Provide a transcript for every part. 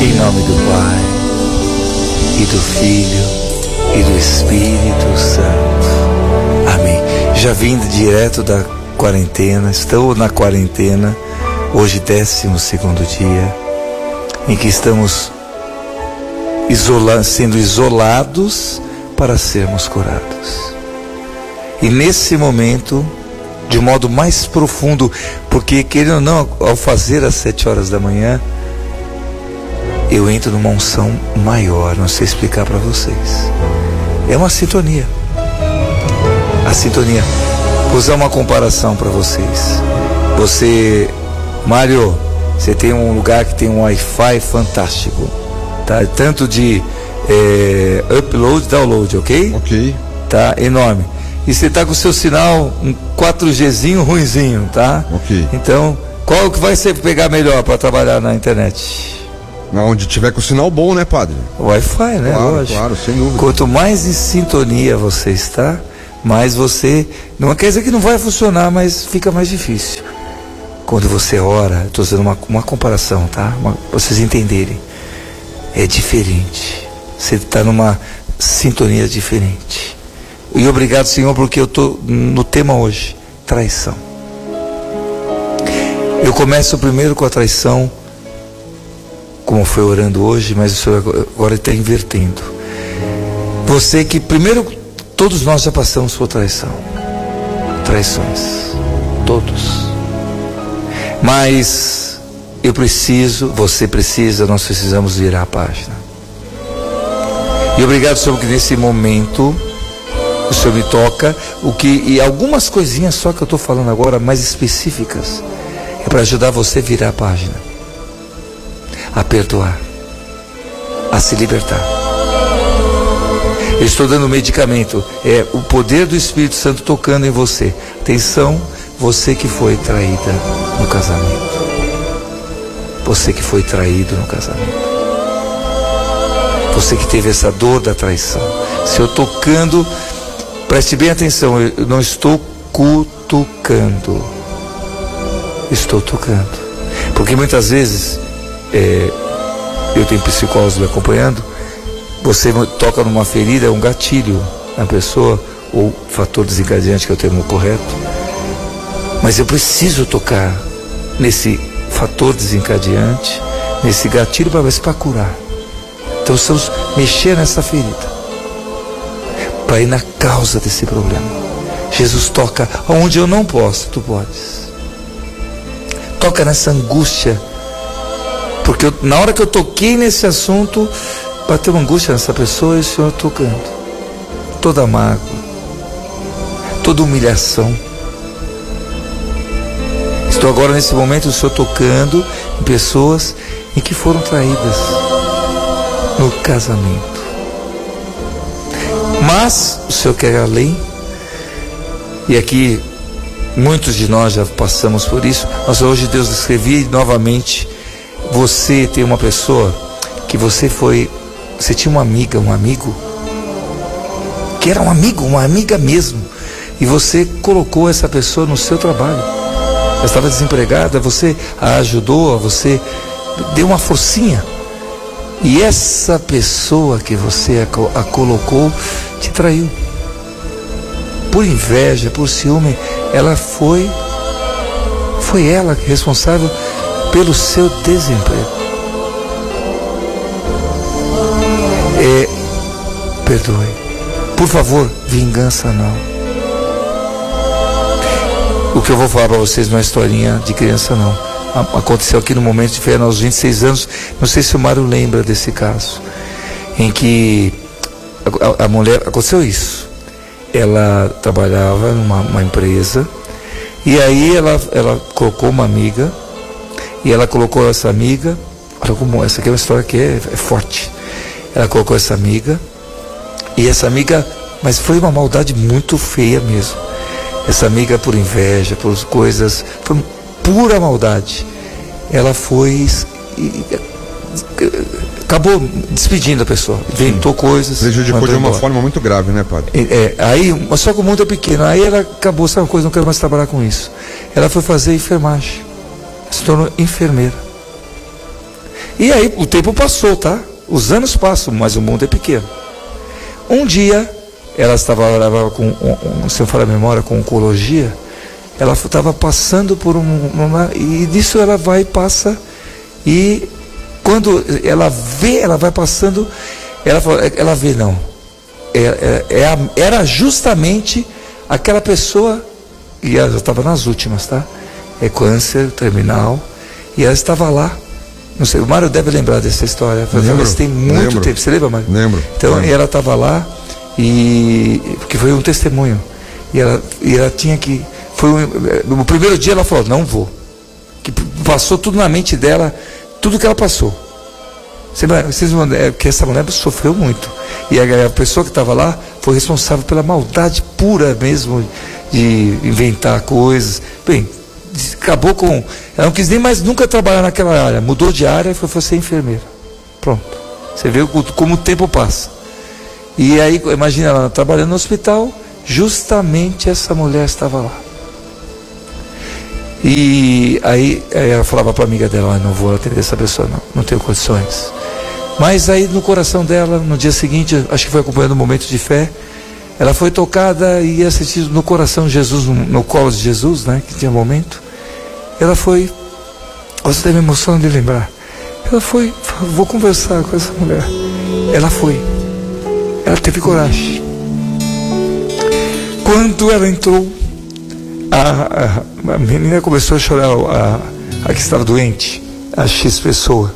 Em nome do Pai, e do Filho, e do Espírito Santo. Amém. Já vim direto da quarentena, estou na quarentena, hoje 12º dia, em que estamos sendo isolados para sermos curados. E nesse momento, de modo mais profundo, porque querendo ou não, ao fazer às 7 horas da manhã, eu entro numa unção maior, não sei explicar para vocês. É uma sintonia. A sintonia. Vou usar uma comparação para vocês. Você, Mário, você tem um lugar que tem um Wi-Fi fantástico, tá? Tanto de upload, download, ok? Ok. Tá, enorme. E você tá com o seu sinal, um 4Gzinho ruinzinho, tá? Ok. Então, qual que vai ser pegar melhor para trabalhar na internet? Onde tiver com o sinal bom, né, padre? Wi-Fi, né? Claro, Lógico. claro, sem dúvida. Quanto mais em sintonia você está, mais você... Não quer dizer que não vai funcionar, mas fica mais difícil. Quando você ora, estou fazendo uma comparação, tá? Pra vocês entenderem. É diferente. Você está numa sintonia diferente. E obrigado, Senhor, porque eu estou no tema hoje, traição. Eu começo primeiro com a traição, como foi orando hoje, mas o Senhor agora está invertendo. Você que primeiro, todos nós já passamos por traição. Traições. Todos. Mas eu preciso, você precisa, nós precisamos virar a página. E obrigado, Senhor, que nesse momento o Senhor me toca, e algumas coisinhas só que eu estou falando agora, mais específicas, é para ajudar você a virar a página, a perdoar, a se libertar. Eu estou dando medicamento, é o poder do Espírito Santo tocando em você. Atenção, você que foi traída no casamento. Você que foi traído no casamento. Você que teve essa dor da traição. Se eu tocando, preste bem atenção, eu não estou cutucando. Estou tocando. Porque muitas vezes, eu tenho psicólogos me acompanhando, você toca numa ferida, um gatilho na pessoa, ou fator desencadeante, que é o termo correto. Mas eu preciso tocar nesse fator desencadeante, nesse gatilho, para ver se para curar. Então precisamos mexer nessa ferida, para ir na causa desse problema. Jesus toca onde eu não posso, tu podes. Toca nessa angústia, porque na hora que eu toquei nesse assunto, bateu uma angústia nessa pessoa, e o Senhor tocando. Toda mágoa, toda humilhação. Estou agora nesse momento, o Senhor tocando em pessoas em que foram traídas no casamento. Mas o Senhor quer além. E aqui muitos de nós já passamos por isso. Mas hoje Deus escrevia novamente. Você tem uma pessoa que você tinha uma amiga, um amigo, que era um amigo, uma amiga mesmo, e você colocou essa pessoa no seu trabalho. Ela estava desempregada, você a ajudou, você deu uma forcinha, e essa pessoa que você a colocou te traiu. Por inveja, por ciúme, ela foi ela responsável pelo seu desemprego. Perdoe. Por favor, vingança não. O que eu vou falar para vocês não é historinha de criança não. Aconteceu aqui no momento de fé, aos 26 anos, não sei se o Mário lembra desse caso, em que a mulher, aconteceu isso. Ela trabalhava numa empresa, e aí ela colocou uma amiga, e ela colocou essa amiga, olha como essa aqui é uma história que é forte. Ela colocou essa amiga, e essa amiga, mas foi uma maldade muito feia mesmo. Essa amiga, por inveja, por coisas, foi pura maldade. Ela foi acabou despedindo a pessoa, inventou coisas, prejudicou de uma forma muito grave, né, padre? Aí, só que o mundo é pequeno. Aí ela acabou, sabe uma coisa, não quero mais trabalhar com isso. Ela foi fazer enfermagem, se tornou enfermeira. E aí o tempo passou, tá? Os anos passam, mas o mundo é pequeno. Um dia, ela estava com, se eu falar a memória, com oncologia. Ela estava passando por e disso ela vai e passa. E quando ela vê, ela vai passando, ela vê, não. Era justamente aquela pessoa, e ela já estava nas últimas, tá? É câncer terminal, e ela estava lá. Não sei, o Mário deve lembrar dessa história. Mas tem muito tempo. Você lembra, Mário? Lembro. Então, ela estava lá, porque foi um testemunho. E ela tinha que. No primeiro dia ela falou, não vou. Que passou tudo na mente dela, tudo que ela passou. Porque essa mulher sofreu muito. E a pessoa que estava lá foi responsável pela maldade pura mesmo, de inventar coisas. Bem, acabou com... Ela não quis nem mais nunca trabalhar naquela área. Mudou de área e foi ser enfermeira. Pronto. Você vê como o tempo passa. E aí, imagina ela trabalhando no hospital, justamente essa mulher estava lá. E aí ela falava para a amiga dela, não vou atender essa pessoa, não tenho condições. Mas aí no coração dela, no dia seguinte, acho que foi acompanhando um momento de fé, ela foi tocada e assistida no coração de Jesus, no colo de Jesus, né, que tinha um momento. Ela foi, você está me emocionando de lembrar, ela foi, vou conversar com essa mulher. Ela foi, ela teve coragem. Quando ela entrou, a menina começou a chorar, a que estava doente, a X pessoa.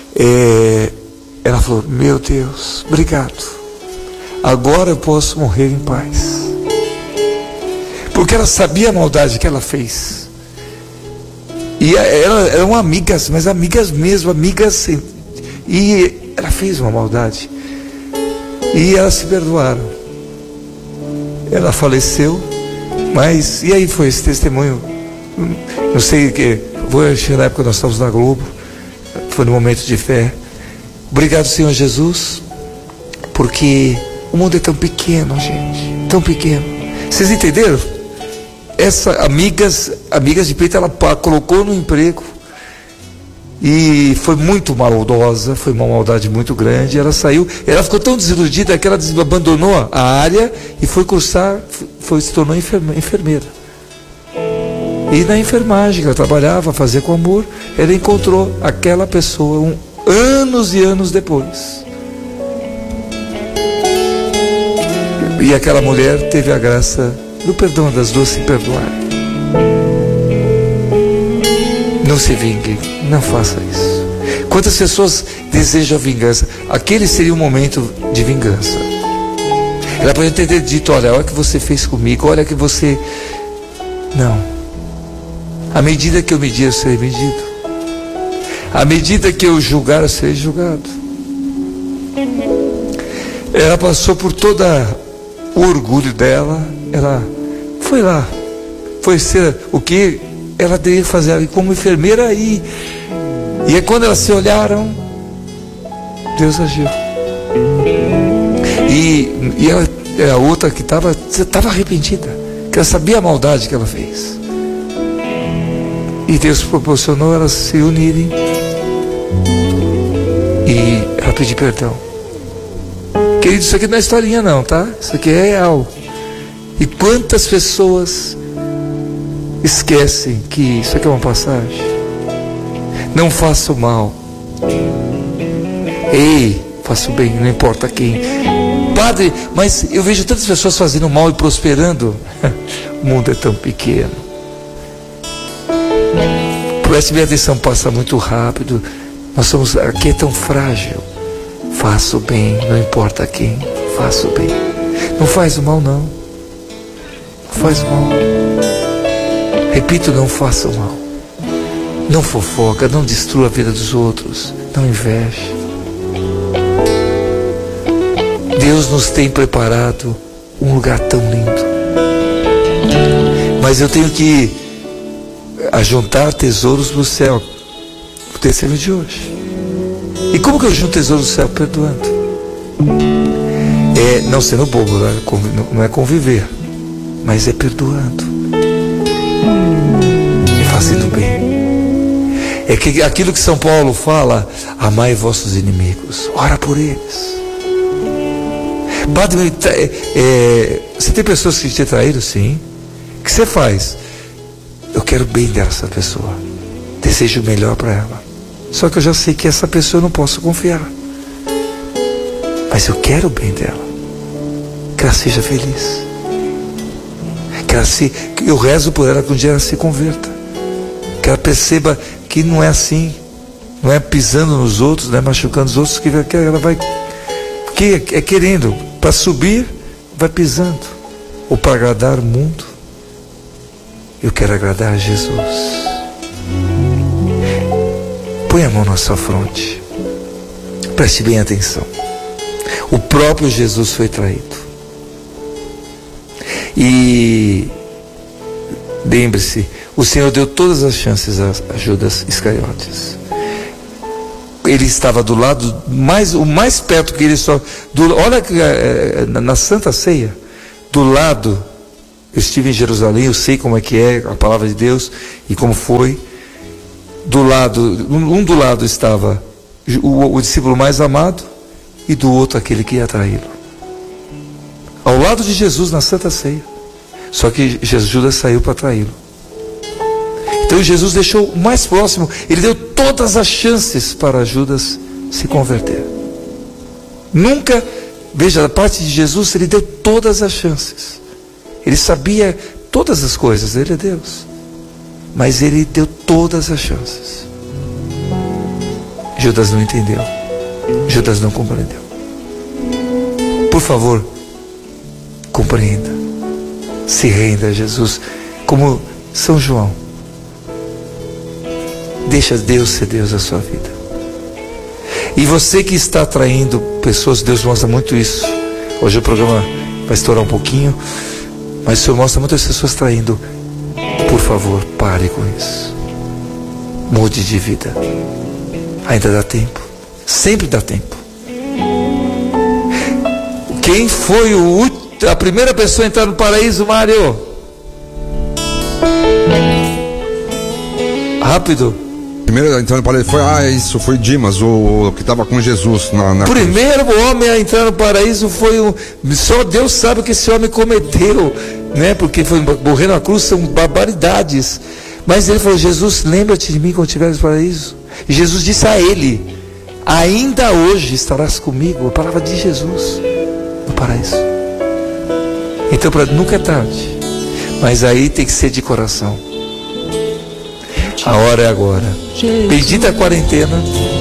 Ela falou, meu Deus, obrigado. Agora eu posso morrer em paz. Porque ela sabia a maldade que ela fez. E eram amigas, mas amigas mesmo, amigas. E ela fez uma maldade. E elas se perdoaram. Ela faleceu. Mas, e aí foi esse testemunho? Não sei o que. Na época nós estávamos na Globo. Foi no momento de fé. Obrigado, Senhor Jesus. Porque o mundo é tão pequeno, gente. Tão pequeno. Vocês entenderam? Essa amigas de peito, ela colocou no emprego. E foi muito maldosa. Foi uma maldade muito grande. Ela saiu. Ela ficou tão desiludida que ela abandonou a área e foi cursar. Se tornou enfermeira. E na enfermagem que ela trabalhava, fazia com amor, ela encontrou aquela pessoa anos e anos depois. E aquela mulher teve a graça do perdão das duas se perdoarem. Não se vingue, não faça isso. Quantas pessoas desejam a vingança? Aquele seria um momento de vingança. Ela pode ter dito, olha o que você fez comigo, olha que você... Não. À medida que eu medir, eu serei medido. À medida que eu julgar, eu serei julgado. Ela passou por todo o orgulho dela. Ela foi lá. Foi ser o que ela deveria fazer como enfermeira. E é quando elas se olharam, Deus agiu. E ela, a outra que estava arrependida, que ela sabia a maldade que ela fez. E Deus proporcionou elas se unirem. E ela pediu perdão. Querido, isso aqui não é historinha não, tá? Isso aqui é real. E quantas pessoas esquecem que isso aqui é uma passagem. Não faça o mal. Ei, faça o bem, não importa quem. Padre, mas eu vejo tantas pessoas fazendo mal e prosperando. O mundo é tão pequeno. Preste bem atenção, passa muito rápido. Aqui é tão frágil. Faça o bem, não importa quem. Faça o bem. Não faz o mal, não. Não faz o mal. Repito, não faça o mal. Não fofoca, não destrua a vida dos outros. Não inveje. Deus nos tem preparado um lugar tão lindo. Mas eu tenho que ajuntar tesouros no céu. O terceiro de hoje. E como que eu junto tesouros no céu? Perdoando. Não sendo bobo, não é conviver, mas é perdoando. E fazendo bem. É que aquilo que São Paulo fala: amai vossos inimigos, ora por eles. Padre, você tem pessoas que te traíram? Sim. O que você faz? Eu quero o bem dessa pessoa, desejo o melhor para ela. Só que eu já sei que essa pessoa eu não posso confiar, mas eu quero o bem dela, que ela seja feliz, que eu rezo por ela que um dia ela se converta, que ela perceba que não é assim, não é pisando nos outros, não é machucando os outros, que ela vai, que é querendo, para subir, vai pisando, ou para agradar o mundo. Eu quero agradar a Jesus. Põe a mão na sua fronte, preste bem atenção. O próprio Jesus foi traído, e lembre-se, o Senhor deu todas as chances a Judas Iscariotes. Ele estava do lado, o mais perto que ele só... olha na Santa Ceia, do lado, eu estive em Jerusalém, eu sei como é que é a palavra de Deus e como foi. Do lado estava o discípulo mais amado, e do outro aquele que ia traí-lo. Ao lado de Jesus na Santa Ceia. Só que Judas saiu para traí-lo. Então Jesus deixou o mais próximo, ele deu todas as chances para Judas se converter. Nunca, veja, da parte de Jesus, ele deu todas as chances. Ele sabia todas as coisas, ele é Deus. Mas ele deu todas as chances. Judas não entendeu. Judas não compreendeu. Por favor, compreenda. Se renda a Jesus, como São João. Deixa Deus ser Deus na sua vida. E você que está atraindo pessoas, Deus mostra muito isso. Hoje o programa vai estourar um pouquinho, mas o Senhor mostra muitas pessoas traindo. Por favor, pare com isso. Mude de vida. Ainda dá tempo. Sempre dá tempo. Quem foi a primeira pessoa a entrar no paraíso, Mário? Rápido. Primeiro então foi Dimas, o que estava com Jesus na primeiro cruz. Homem a entrar no paraíso foi só Deus sabe o que esse homem cometeu, né? Porque foi morrer na cruz, são barbaridades. Mas ele falou: Jesus, lembra-te de mim quando estiveres no paraíso. E Jesus disse a ele: ainda hoje estarás comigo. A palavra de Jesus no paraíso. Então nunca é tarde, mas aí tem que ser de coração. A hora é agora. Bendita a quarentena.